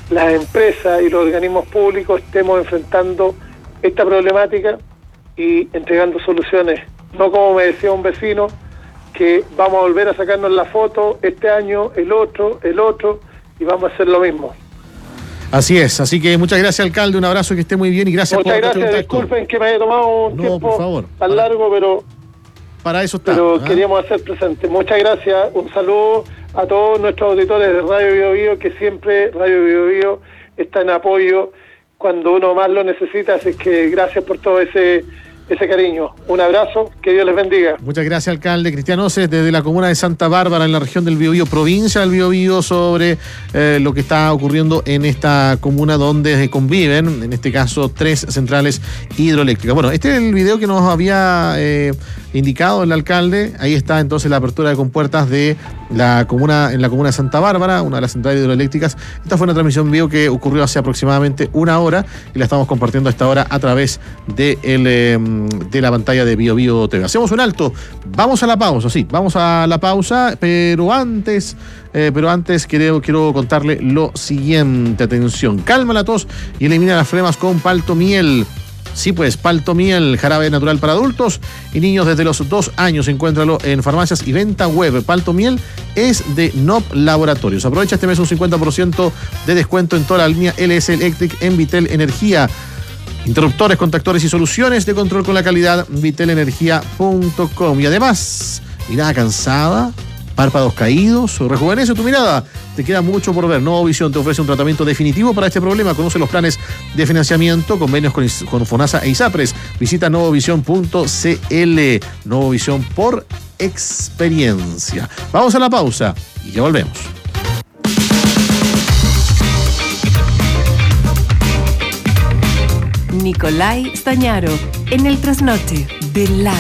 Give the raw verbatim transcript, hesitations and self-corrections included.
las empresas y los organismos públicos estemos enfrentando esta problemática y entregando soluciones. No como me decía un vecino, que vamos a volver a sacarnos la foto este año, el otro, el otro, y vamos a hacer lo mismo. Así es, así que muchas gracias, alcalde, un abrazo, que esté muy bien y gracias muchas por gracias, este disculpen que me haya tomado un no, tiempo por favor, tan largo, pero para eso está. pero ¿eh? queríamos hacer presente. Muchas gracias, un saludo a todos nuestros auditores de Radio Bio Bio, que siempre Radio Bio Bio está en apoyo cuando uno más lo necesita, así que gracias por todo ese ese cariño. Un abrazo, que Dios les bendiga. Muchas gracias, alcalde. Cristian Oces, desde la comuna de Santa Bárbara, en la región del Biobío, provincia del Biobío, sobre eh, lo que está ocurriendo en esta comuna donde conviven, en este caso, tres centrales hidroeléctricas. Bueno, este es el video que nos había eh, indicado el alcalde. Ahí está entonces la apertura de compuertas de la comuna, en la comuna de Santa Bárbara, una de las centrales hidroeléctricas. Esta fue una transmisión vivo que ocurrió hace aproximadamente una hora y la estamos compartiendo a esta hora a través de el eh, de la pantalla de Bio Bio T V. Hacemos un alto, vamos a la pausa, sí, vamos a la pausa, pero antes, eh, pero antes quiero, quiero contarle lo siguiente. Atención, calma la tos y elimina las flemas con Paltomiel. Sí, pues, Paltomiel, jarabe natural para adultos y niños desde los dos años. Encuéntralo en farmacias y venta web. Paltomiel es de N O P Laboratorios. Aprovecha este mes un cincuenta por ciento de descuento en toda la línea L S Electric en Vitel Energía. Interruptores, contactores y soluciones de control con la calidad, vitel energía punto com. Y además, mirada cansada, párpados caídos, rejuvenece tu mirada. Te queda mucho por ver. Nuevo Visión te ofrece un tratamiento definitivo para este problema. Conoce los planes de financiamiento, convenios con, con FONASA e ISAPRES. Visita nuevo visión punto c l. Nuevo Visión por experiencia. Vamos a la pausa y ya volvemos. Nicolai Stañaro, en el trasnoche de la